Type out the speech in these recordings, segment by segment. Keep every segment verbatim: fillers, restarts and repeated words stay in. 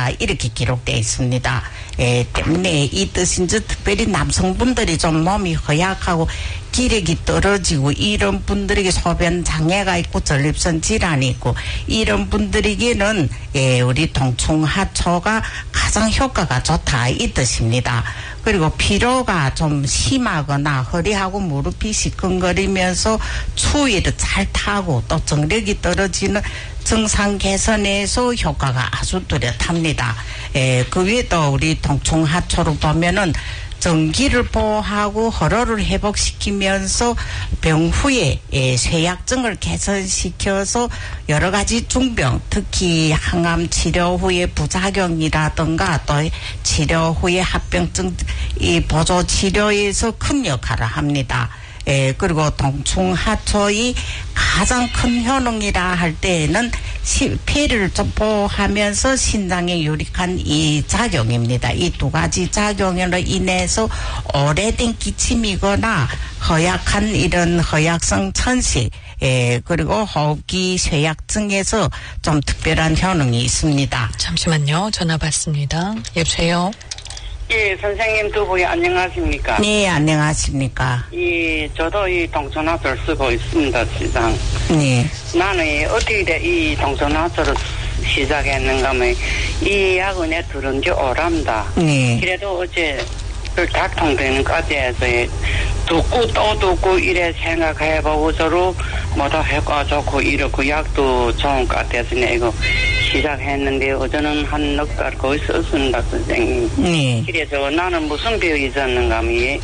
있다 이렇게 기록되어 있습니다. 에, 때문에 이 뜻인지 특별히 남성분들이 좀 몸이 허약하고 기력이 떨어지고 이런 분들에게 소변 장애가 있고 전립선 질환이 있고 이런 분들에게는 예, 우리 동충하초가 가장 효과가 좋다 이 뜻입니다. 그리고 피로가 좀 심하거나 허리하고 무릎이 시큰거리면서 추위를 잘 타고 또 정력이 떨어지는 증상 개선에서 효과가 아주 뚜렷합니다. 예, 그 외에도 우리 동충하초를 보면은 전기를 보호하고 혈호를 회복시키면서 병 후에 예, 쇠약증을 개선시켜서 여러 가지 중병, 특히 항암 치료 후에 부작용이라든가 또 치료 후에 합병증 이 보조 치료에서 큰 역할을 합니다. 예, 그리고 동충하초의 가장 큰 효능이라 할 때에는 시, 폐를 좀 보호하면서 신장에 유익한 이 작용입니다. 이 두 가지 작용으로 인해서 오래된 기침이거나 허약한 이런 허약성 천식, 예, 그리고 호흡기 쇠약증에서 좀 특별한 효능이 있습니다. 잠시만요. 전화 받습니다. 여보세요. 예, 선생님 두 분이 안녕하십니까? 네, 안녕하십니까? 예, 저도 이 동천화초를 쓰고 있습니다, 시장. 네. 나는 어떻게 이 동천화초를 시작했는가 하면 이 약은에 들은 지 오랍니다. 네. 그래도 어제 그 작동되는까지 해서 듣고 또 듣고 이래 생각해보고 서로 뭐다 효과 좋고 이렇고 약도 좋은 것 같아서 이거 시작했는데 어제는 한 넉 달 거의 썼습니다, 선생님. 네. 그래서 나는 무슨 병이 있었는가 하면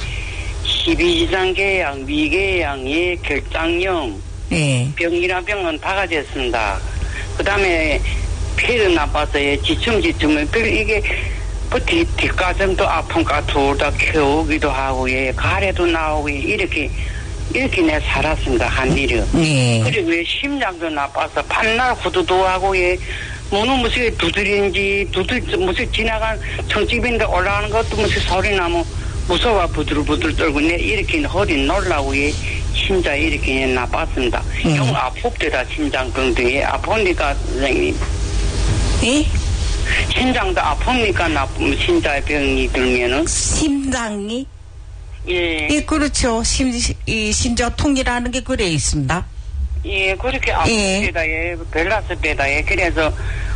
십이지장계약, 위궤양, 결장염 네. 병이란 병은 다 가졌습니다. 그 다음에 폐도 나빠서 지춤지춤을 이게 그 뒷, 뒷가슴도 아픈가 둘 다 키우기도 하고 예, 가래도 나오고 이렇게 이렇게 내 살았습니다. 한 일이. 네. 그리고 왜 심장도 나빠서 판날 후두두하고 예, 뭐는 무슨 두드린지 두드 무슨 지나간 청집인데 올라가는 것도 무슨 소리 나면 무서워 부들부들 떨고 내 이렇게 허리 놀라고 예, 심장 이렇게 나빴습니다. 음. 영 아프대다 심장병등이 아프니까 선생님. 예? 심장도 아픕니까? 나쁜 심장 병이 들면은 심장이 예, 예, 그렇죠. 심, 이 심저통이라는 게 그래 있습니다. 예, 그렇게 아프대다 예, 벨라스 때다 예, 그래서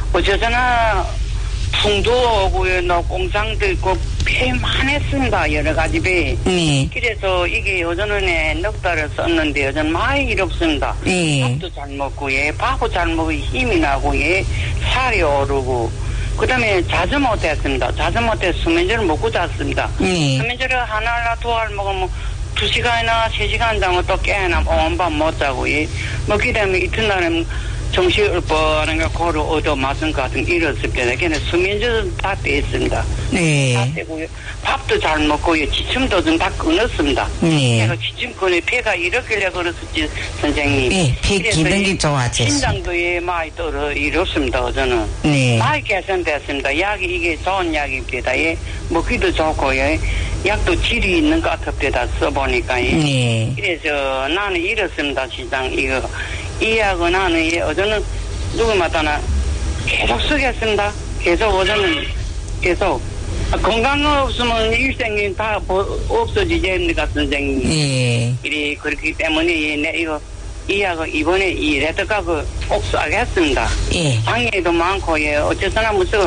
어쩌잖아 풍도 오고요, 너 공장도 있고 폐만 했습니다. 여러 가지 배. 네. 그래서 이게 요전에 넉 달을 썼는데 요즘 많이 일 없습니다. 네. 밥도 잘 먹고 예, 밥도 잘 먹고 힘이 나고 예, 살이 오르고. 그 다음에 자주 못했습니다. 자주 못해 수면제를 먹고 잤습니다. 네. 수면제를 하나나 두 알 먹으면 두 시간이나 세 시간 자면 또 깨나 온밤 못 자고, 예. 먹기 때문에 이튿날에 정신이 읊어하는 거 고루 얻어 맞은 것 같은 이랬을 때는 걔는 수면제도 다 떼있습니다. 네. 다 떼고요. 밥도 잘 먹고, 예. 지침도 좀 다 끊었습니다. 네. 그래서 지침 끊어 폐가 이렇길래 그랬었지, 선생님. 네, 폐 기능이 좋아졌어요. 심장도 예, 많이 떨어 이렇습니다, 저는. 네. 많이 개선됐습니다. 약이 이게 좋은 약입니다. 예. 먹기도 좋고, 예. 약도 질이 있는 것 같습니다. 써보니까. 예. 네. 그래서 나는 이렇습니다, 시장. 이거. 이 약은 나는, 예, 어제는 누구마다나 계속 쓰겠습니다. 계속 어제는 계속. 건강 없으면 일생이 다 없어지지 않습니까, 선생님? 네. 이래, 그렇기 때문에, 예, 내 이거, 이 약은 이번에 이 레드가그 옥수하겠습니다. 예. 장애도 많고, 예, 어쨌거나 무슨,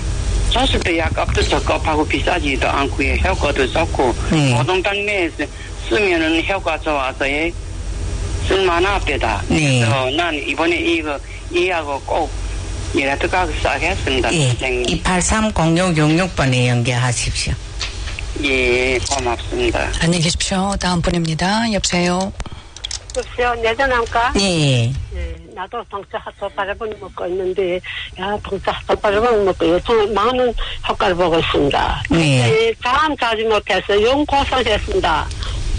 줬을 때 약값도 적급하고 비싸지도 않고, 예, 효과도 좋고, 네. 모든 당면에서 쓰면은 효과 좋아서, 예, 쓸만합니다. 네. 그래서 난 이번에 이거, 이 약을 꼭, 이 레드가그 싸겠습니다, 예. 선생님. 이팔삼 공육육육 번에 연결하십시오. 예, 고맙습니다. 안녕히 계십시오. 다음 분입니다. 여보세요. 여보세요, 내 전화인가? 네. 네, 나도 동서하초 바라본 먹고 있는데, 야, 동서하초 바라본 먹고 요즘 많은 효과를 보고 있습니다. 네. 네, 잠 자지 못해서 영 고생했습니다.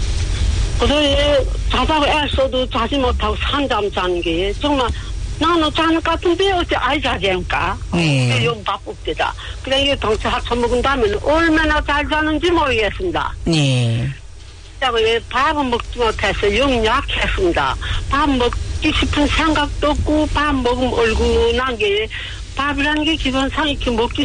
그래서 자다가 애써도 자지 못하고 산잠 자는 게 정말 나는 자는 것 같은데 어째 아이 자지 않을까? 네. 영 바쁩니다. 그래 이게 동서하초 먹은 다음에 얼마나 잘 자는지 모르겠습니다. 네. 그리고 밥은 먹지 못해서 영 약했습니다. 밥 먹기 싶은 생각도 없고 밥 먹으면 얼굴난 게 밥이라는 게 기본상 이렇게 먹기